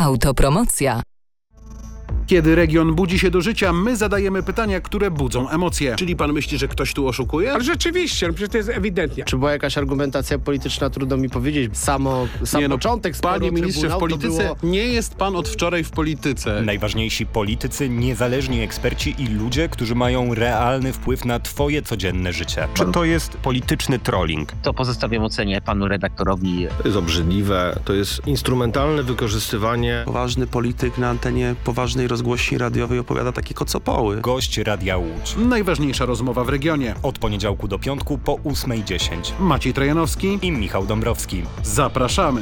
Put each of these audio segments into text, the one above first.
Autopromocja. Kiedy region budzi się do życia, my zadajemy pytania, które budzą emocje. Czyli pan myśli, że ktoś tu oszukuje? Ale rzeczywiście, przecież to jest ewidentnie. Czy była jakaś argumentacja polityczna, trudno mi powiedzieć. Sam początek sporu Panie ministrze, w polityce nie jest pan od wczoraj w polityce. Najważniejsi politycy, niezależni eksperci i ludzie, którzy mają realny wpływ na twoje codzienne życie. Czy to jest polityczny trolling? To pozostawiam ocenie panu redaktorowi. To jest obrzydliwe, to jest instrumentalne wykorzystywanie. Poważny polityk na antenie poważnej rozgłośni radiowej opowiada takie kocopoły. Gość Radia Łódź. Najważniejsza rozmowa w regionie. Od poniedziałku do piątku po 8:10. Maciej Trojanowski I Michał Dąbrowski. Zapraszamy.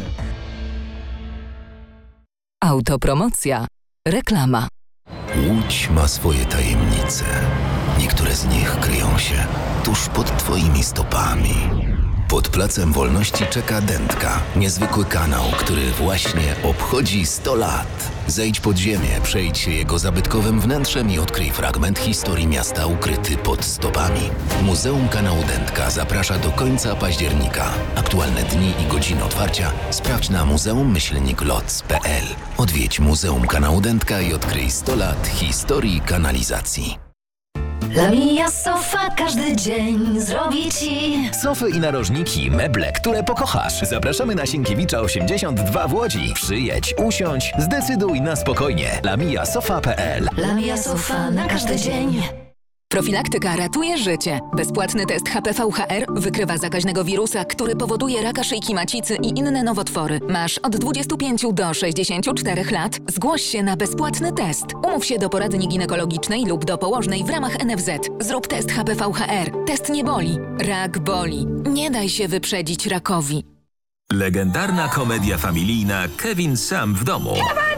Autopromocja. Reklama. Łódź ma swoje tajemnice. Niektóre z nich kryją się tuż pod twoimi stopami. Pod Placem Wolności czeka Dętka, niezwykły kanał, który właśnie obchodzi 100 lat. Zejdź pod ziemię, przejdź się jego zabytkowym wnętrzem i odkryj fragment historii miasta ukryty pod stopami. Muzeum Kanału Dętka zaprasza do końca października. Aktualne dni i godziny otwarcia sprawdź na muzeum-loc.pl. Odwiedź Muzeum Kanału Dętka i odkryj 100 lat historii kanalizacji. Lamia Sofa każdy dzień zrobi ci Sofy i narożniki, meble, które pokochasz. Zapraszamy na Sienkiewicza 82 w Łodzi. Przyjedź, usiądź, zdecyduj na spokojnie. lamiasofa.pl. Lamia Sofa na każdy dzień. Profilaktyka ratuje życie. Bezpłatny test HPV-HR wykrywa zakaźnego wirusa, który powoduje raka szyjki macicy i inne nowotwory. Masz od 25 do 64 lat. Zgłoś się na bezpłatny test. Umów się do poradni ginekologicznej lub do położnej w ramach NFZ. Zrób test HPV-HR. Test nie boli. Rak boli. Nie daj się wyprzedzić rakowi. Legendarna komedia familijna Kevin sam w domu.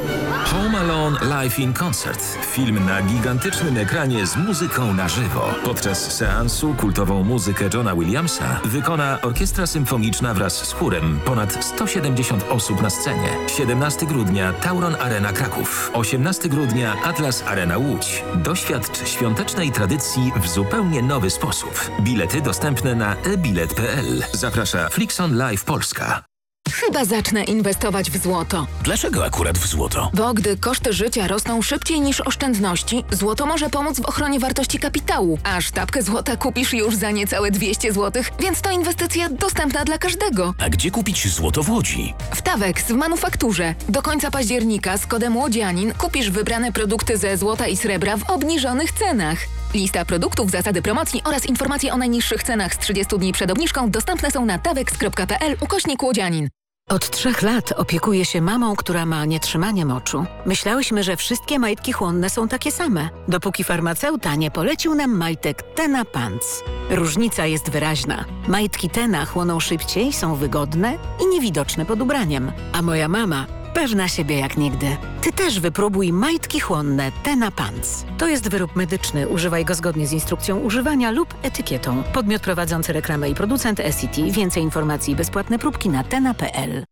Home Alone Live in Concert. Film na gigantycznym ekranie z muzyką na żywo. Podczas seansu kultową muzykę Johna Williamsa wykona Orkiestra Symfoniczna wraz z chórem. Ponad 170 osób na scenie. 17 grudnia Tauron Arena Kraków. 18 grudnia Atlas Arena Łódź. Doświadcz świątecznej tradycji w zupełnie nowy sposób. Bilety dostępne na ebilet.pl. Zaprasza Flixon Live Polska. Chyba zacznę inwestować w złoto. Dlaczego akurat w złoto? Bo gdy koszty życia rosną szybciej niż oszczędności, złoto może pomóc w ochronie wartości kapitału. A sztabkę złota kupisz już za niecałe 200 zł, więc to inwestycja dostępna dla każdego. A gdzie kupić złoto w Łodzi? W Tawex w manufakturze. Do końca października z kodem Łodzianin kupisz wybrane produkty ze złota i srebra w obniżonych cenach. Lista produktów, zasady promocji oraz informacje o najniższych cenach z 30 dni przed obniżką dostępne są na tawex.pl/Łodzianin. Od 3 lat opiekuję się mamą, która ma nietrzymanie moczu. Myślałyśmy, że wszystkie majtki chłonne są takie same, dopóki farmaceuta nie polecił nam majtek Tena Pants. Różnica jest wyraźna. Majtki Tena chłoną szybciej, są wygodne i niewidoczne pod ubraniem. A moja mama pewna siebie jak nigdy. Ty też wypróbuj majtki chłonne Tena Pants. To jest wyrób medyczny. Używaj go zgodnie z instrukcją używania lub etykietą. Podmiot prowadzący reklamę i producent SCT. Więcej informacji i bezpłatne próbki na tena.pl.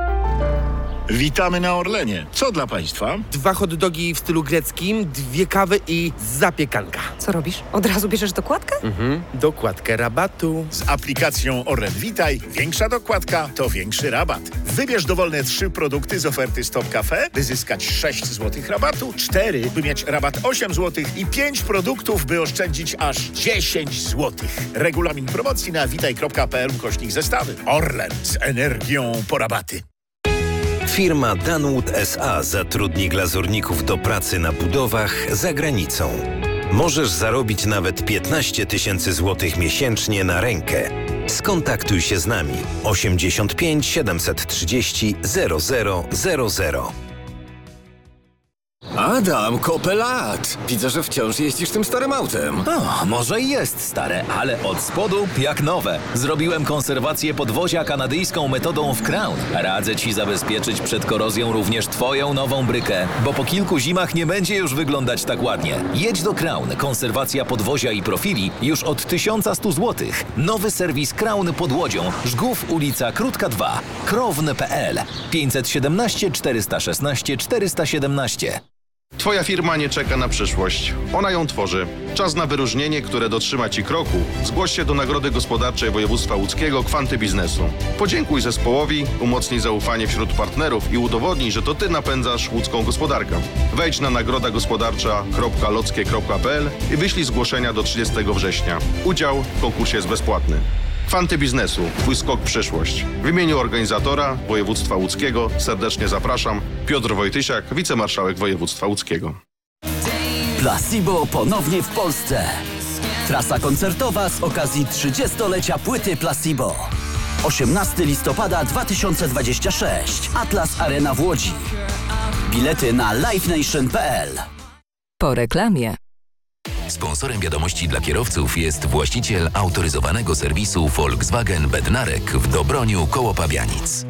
Witamy na Orlenie. Co dla państwa? 2 hot dogi w stylu greckim, 2 kawy i zapiekanka. Co robisz? Od razu bierzesz dokładkę? Dokładkę rabatu. Z aplikacją Orlen Witaj większa dokładka to większy rabat. Wybierz dowolne 3 produkty z oferty Stop Cafe, by zyskać 6 zł rabatu, 4, by mieć rabat 8 zł i 5 produktów, by oszczędzić aż 10 zł. Regulamin promocji na witaj.pl/zestawy. Orlen z energią po rabaty. Firma Danwood S.A. zatrudni glazurników do pracy na budowach za granicą. Możesz zarobić nawet 15 000 złotych miesięcznie na rękę. Skontaktuj się z nami 85 730 0000. Adam, kopę lat! Widzę, że wciąż jeździsz tym starym autem. O, może i jest stare, ale od spodu jak nowe. Zrobiłem konserwację podwozia kanadyjską metodą w Crown. Radzę ci zabezpieczyć przed korozją również twoją nową brykę, bo po kilku zimach nie będzie już wyglądać tak ładnie. Jedź do Crown. Konserwacja podwozia i profili już od 1100 zł. Nowy serwis Crown pod Łodzią. Żgów, ulica Krótka 2. Krown.pl 517 416 417. Twoja firma nie czeka na przyszłość. Ona ją tworzy. Czas na wyróżnienie, które dotrzyma Ci kroku. Zgłoś się do Nagrody Gospodarczej Województwa Łódzkiego Kwanty Biznesu. Podziękuj zespołowi, umocnij zaufanie wśród partnerów i udowodnij, że to Ty napędzasz łódzką gospodarkę. Wejdź na nagrodagospodarcza.lockie.pl i wyślij zgłoszenia do 30 września. Udział w konkursie jest bezpłatny. Kwanty Biznesu. Twój skok w przyszłość. W imieniu organizatora Województwa Łódzkiego serdecznie zapraszam. Piotr Wojtysiak, wicemarszałek Województwa Łódzkiego. Placebo ponownie w Polsce. Trasa koncertowa z okazji 30-lecia płyty Placebo. 18 listopada 2026. Atlas Arena w Łodzi. Bilety na livenation.pl. Po reklamie. Sponsorem wiadomości dla kierowców jest właściciel autoryzowanego serwisu Volkswagen Bednarek w Dobroniu koło Pabianic.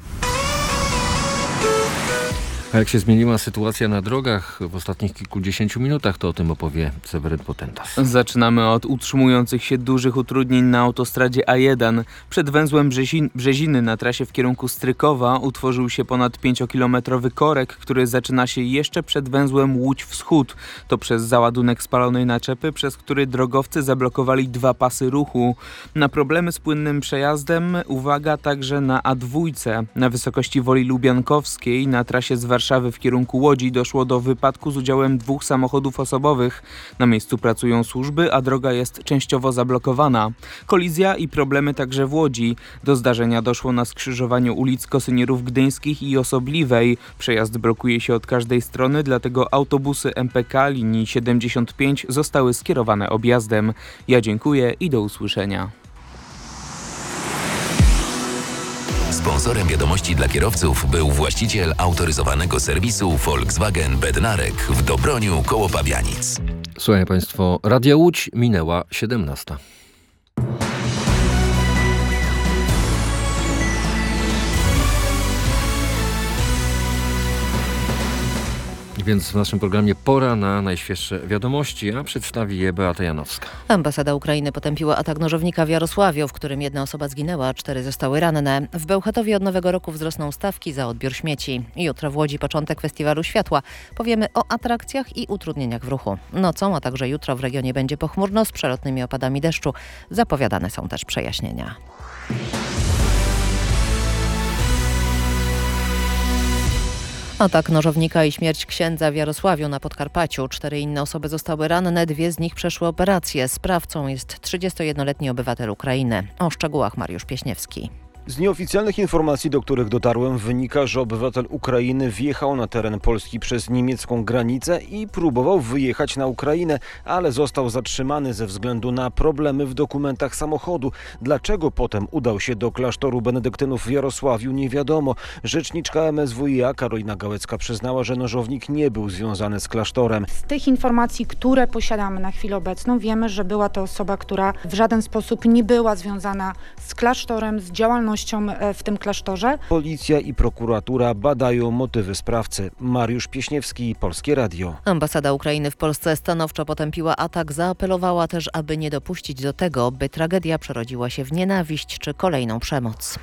A jak się zmieniła sytuacja na drogach w ostatnich kilkudziesięciu minutach, to o tym opowie Seweryn Potentas. Zaczynamy od utrzymujących się dużych utrudnień na autostradzie A1. Przed węzłem Brzeziny na trasie w kierunku Strykowa utworzył się ponad 5-kilometrowy korek, który zaczyna się jeszcze przed węzłem Łódź Wschód. To przez załadunek spalonej naczepy, przez który drogowcy zablokowali 2 pasy ruchu. Na problemy z płynnym przejazdem uwaga także na A2. Na wysokości Woli Lubiankowskiej na trasie z Warszawy w kierunku Łodzi doszło do wypadku z udziałem 2 samochodów osobowych. Na miejscu pracują służby, a droga jest częściowo zablokowana. Kolizja i problemy także w Łodzi. Do zdarzenia doszło na skrzyżowaniu ulic Kosynierów Gdyńskich i Osobliwej. Przejazd blokuje się od każdej strony, dlatego autobusy MPK linii 75 zostały skierowane objazdem. Ja dziękuję i do usłyszenia. Sponsorem wiadomości dla kierowców był właściciel autoryzowanego serwisu Volkswagen Bednarek w Dobroniu koło Pabianic. Słuchaj Państwo, Radia Łódź minęła 17. Więc w naszym programie pora na najświeższe wiadomości, a przedstawi je Beata Janowska. Ambasada Ukrainy potępiła atak nożownika w Jarosławiu, w którym 1 osoba zginęła, a 4 zostały ranne. W Bełchatowie od nowego roku wzrosną stawki za odbiór śmieci. Jutro w Łodzi początek Festiwalu Światła. Powiemy o atrakcjach i utrudnieniach w ruchu. Nocą, a także jutro w regionie będzie pochmurno z przelotnymi opadami deszczu. Zapowiadane są też przejaśnienia. Atak nożownika i śmierć księdza w Jarosławiu na Podkarpaciu. 4 inne osoby zostały ranne, 2 z nich przeszły operację. Sprawcą jest 31-letni obywatel Ukrainy. O szczegółach Mariusz Pieśniewski. Z nieoficjalnych informacji, do których dotarłem, wynika, że obywatel Ukrainy wjechał na teren Polski przez niemiecką granicę i próbował wyjechać na Ukrainę, ale został zatrzymany ze względu na problemy w dokumentach samochodu. Dlaczego potem udał się do klasztoru benedyktynów w Jarosławiu, nie wiadomo. Rzeczniczka MSWiA Karolina Gałecka przyznała, że nożownik nie był związany z klasztorem. Z tych informacji, które posiadamy na chwilę obecną, wiemy, że była to osoba, która w żaden sposób nie była związana z klasztorem, z działalnością w tym klasztorze. Policja i prokuratura badają motywy sprawcy. Mariusz Pieśniewski, Polskie Radio. Ambasada Ukrainy w Polsce stanowczo potępiła atak. Zaapelowała też, aby nie dopuścić do tego, by tragedia przerodziła się w nienawiść czy kolejną przemoc.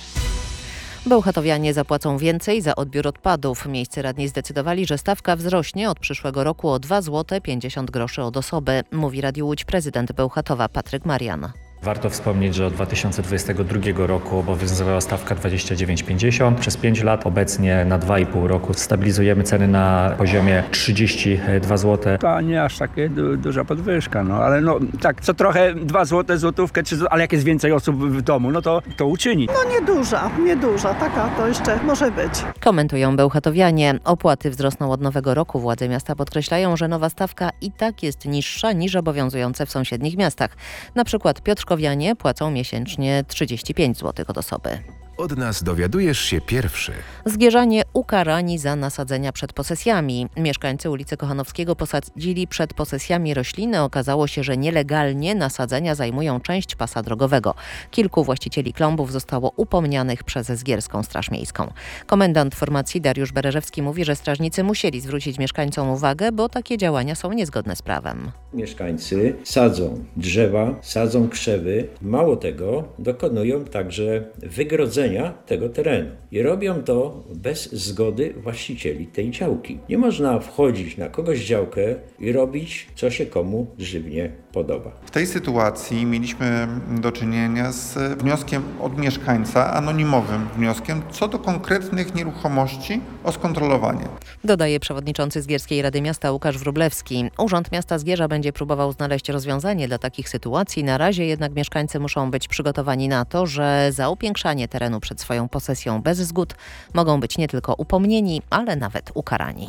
Bełchatowianie zapłacą więcej za odbiór odpadów. Miejscy radni zdecydowali, że stawka wzrośnie od przyszłego roku o 2 zł 50 groszy od osoby, mówi Radiu Łódź prezydent Bełchatowa Patryk Marian. Warto wspomnieć, że od 2022 roku obowiązywała stawka 29,50 przez 5 lat. Obecnie na 2,5 roku stabilizujemy ceny na poziomie 32 zł. To nie aż takie duża podwyżka, ale tak co trochę 2 zł, złotówkę, ale jak jest więcej osób w domu, to uczyni. Nieduża, taka to jeszcze może być. Komentują bełchatowianie. Opłaty wzrosną od nowego roku. Władze miasta podkreślają, że nowa stawka i tak jest niższa niż obowiązujące w sąsiednich miastach. Na przykład Piotrkowianie płacą miesięcznie 35 zł od osoby. Od nas dowiadujesz się pierwszy. Zgierzanie ukarani za nasadzenia przed posesjami. Mieszkańcy ulicy Kochanowskiego posadzili przed posesjami rośliny. Okazało się, że nielegalnie nasadzenia zajmują część pasa drogowego. Kilku właścicieli klombów zostało upomnianych przez Zgierską Straż Miejską. Komendant formacji Dariusz Bereżewski mówi, że strażnicy musieli zwrócić mieszkańcom uwagę, bo takie działania są niezgodne z prawem. Mieszkańcy sadzą drzewa, sadzą krzewy. Mało tego, dokonują także wygrodzenia tego terenu. I robią to wolno bez zgody właścicieli tej działki. Nie można wchodzić na kogoś działkę i robić, co się komu żywnie podoba. W tej sytuacji mieliśmy do czynienia z wnioskiem od mieszkańca, anonimowym wnioskiem, co do konkretnych nieruchomości o skontrolowanie. Dodaje przewodniczący Zgierskiej Rady Miasta Łukasz Wróblewski. Urząd Miasta Zgierza będzie próbował znaleźć rozwiązanie dla takich sytuacji. Na razie jednak mieszkańcy muszą być przygotowani na to, że za upiększanie terenu przed swoją posesją bez zgód mogą być nie tylko upomnieni, ale nawet ukarani.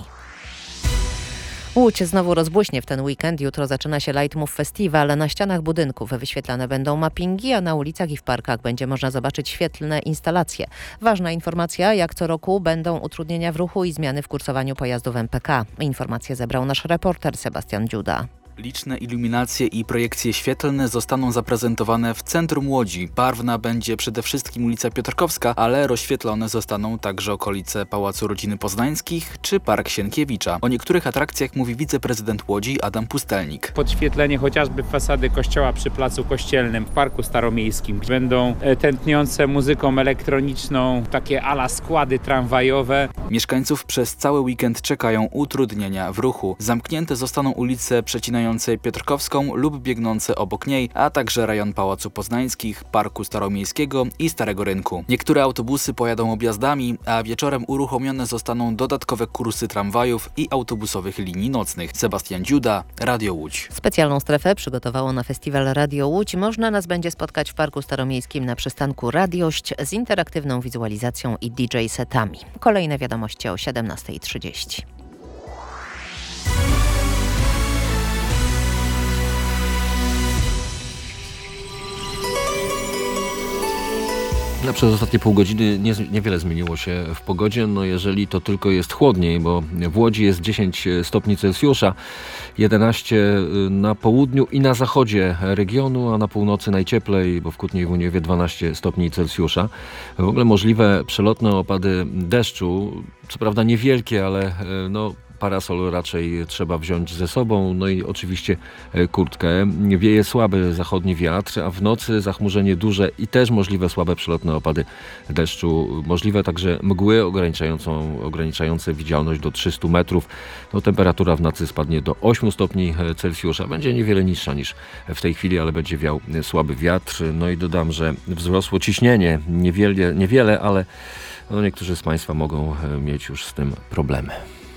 Łódź znowu rozbłyśnie w ten weekend. Jutro zaczyna się Lightmove Festival. Na ścianach budynków wyświetlane będą mappingi, a na ulicach i w parkach będzie można zobaczyć świetlne instalacje. Ważna informacja, jak co roku będą utrudnienia w ruchu i zmiany w kursowaniu pojazdów MPK. Informacje zebrał nasz reporter Sebastian Dziuda. Liczne iluminacje i projekcje świetlne zostaną zaprezentowane w centrum Łodzi. Barwna będzie przede wszystkim ulica Piotrkowska, ale rozświetlone zostaną także okolice Pałacu Rodziny Poznańskich czy Park Sienkiewicza. O niektórych atrakcjach mówi wiceprezydent Łodzi Adam Pustelnik. Podświetlenie chociażby fasady kościoła przy Placu Kościelnym w Parku Staromiejskim. Będą tętniące muzyką elektroniczną takie ala składy tramwajowe. Mieszkańców przez cały weekend czekają utrudnienia w ruchu. Zamknięte zostaną ulice przecinające Piotrkowską lub biegnące obok niej, a także rejon Pałacu Poznańskich, Parku Staromiejskiego i Starego Rynku. Niektóre autobusy pojadą objazdami, a wieczorem uruchomione zostaną dodatkowe kursy tramwajów i autobusowych linii nocnych. Sebastian Dziuda, Radio Łódź. Specjalną strefę przygotowało na festiwal Radio Łódź. Można nas będzie spotkać w Parku Staromiejskim na przystanku Radiość z interaktywną wizualizacją i DJ-setami. Kolejne wiadomości o 17:30. Przez ostatnie pół godziny niewiele zmieniło się w pogodzie, jeżeli to tylko jest chłodniej, bo w Łodzi jest 10 stopni Celsjusza, 11 na południu i na zachodzie regionu, a na północy najcieplej, bo w Kutnie i w Uniewie 12 stopni Celsjusza. W ogóle możliwe przelotne opady deszczu, co prawda niewielkie, ale parasol raczej trzeba wziąć ze sobą, i oczywiście kurtkę. Wieje słaby zachodni wiatr, a w nocy zachmurzenie duże i też możliwe słabe przelotne opady deszczu. Możliwe także mgły ograniczające widzialność do 300 metrów. Temperatura w nocy spadnie do 8 stopni Celsjusza. Będzie niewiele niższa niż w tej chwili, ale będzie wiał słaby wiatr. I dodam, że wzrosło ciśnienie. Niewiele, ale niektórzy z Państwa mogą mieć już z tym problemy.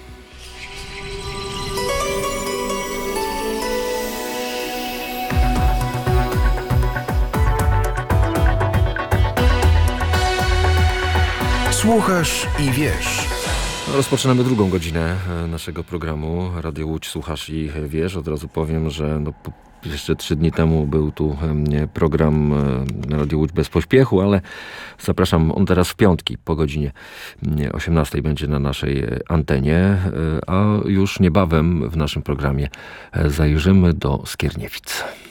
Słuchasz i wiesz. Rozpoczynamy drugą godzinę naszego programu Radio Łódź Słuchasz i wiesz. Od razu powiem, że jeszcze 3 dni temu był tu program Radio Łódź bez pośpiechu, ale zapraszam, on teraz w piątki po godzinie 18 będzie na naszej antenie, a już niebawem w naszym programie zajrzymy do Skierniewic.